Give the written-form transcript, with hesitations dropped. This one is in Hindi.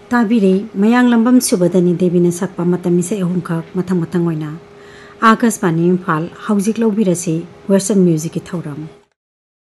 ताबिरे मयांग लंबम सुबदनी देवीने सकपा मतम इसे अहुमखक मथंग मथंग ओइना आकाशवाणी इम्फाल हौजिक लौबिरसे वेस्टर्न म्यूजिक की थौरम।